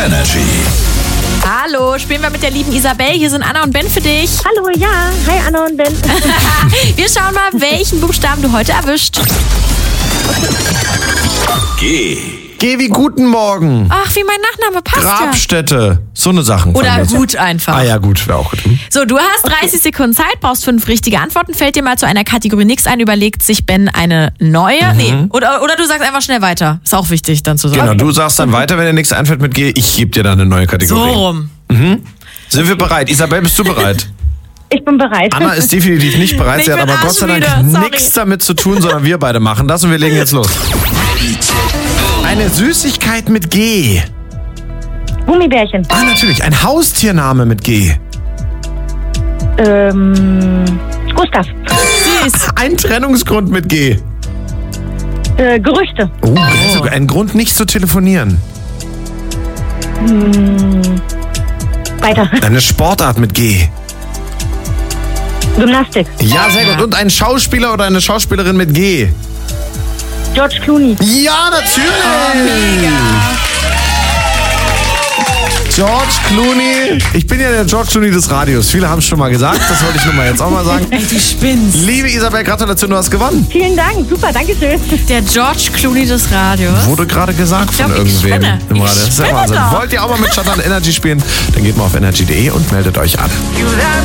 Energy. Hallo, spielen wir mit der lieben Isabel. Hier sind Anna und Ben für dich. Hallo, ja. Hi, Anna und Ben. Wir schauen mal, welchen Buchstaben du heute erwischt. G. Geh wie guten Morgen. Ach, wie mein Nachname passt Grabstätte. So eine Sachen. ja. Oder fallen mir. gut einfach. Ah ja, gut, wäre auch gut. So, du hast 30 Sekunden Zeit, brauchst 5 richtige Antworten. Fällt dir mal zu einer Kategorie nichts ein, überlegt sich Ben eine neue. Nee, oder du sagst einfach schnell weiter. Ist auch wichtig, dann zu sagen. Genau, du sagst dann weiter, wenn dir nichts einfällt mit G. Ich gebe dir dann eine neue So Kategorie. rum. Sind wir bereit? Isabel, bist du bereit? Ich bin bereit. Anna ist definitiv nicht bereit. Sie Ich hat bin aber Gott sei Dank arschmüde, sorry. nichts damit zu tun, sondern wir beide machen das und wir legen jetzt los. Eine Süßigkeit mit G. Gummibärchen. Ah, natürlich. Ein Haustiername mit G. Gustav. Süß. Ein Trennungsgrund mit G. Gerüchte. Oh, sogar ein Grund, nicht zu telefonieren. Weiter. Eine Sportart mit G. Gymnastik. Ja, sehr gut. Und ein Schauspieler oder eine Schauspielerin mit G. George Clooney. Ja, natürlich. George Clooney. Ich bin ja der George Clooney des Radios. Viele haben es schon mal gesagt. Das wollte ich nur mal jetzt auch mal sagen. Ey, du spinnst. Liebe Isabel, Gratulation, du hast gewonnen. Vielen Dank. Super, danke schön. Der George Clooney des Radios. Wurde gerade gesagt Ich glaub, von ich irgendwem spinne. im Ich Radio. Das ist der spinne Wahnsinn. doch. Wollt ihr auch mal mit Stadtland Energy spielen? Dann geht mal auf energy.de und meldet euch an. You love